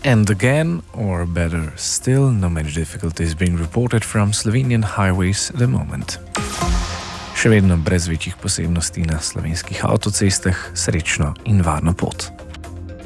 And again, or better still, no major difficulties being reported from Slovenian highways at the moment. Še vedno brez večjih posebnosti na slovenskih avtocestah, srečno in varno pot.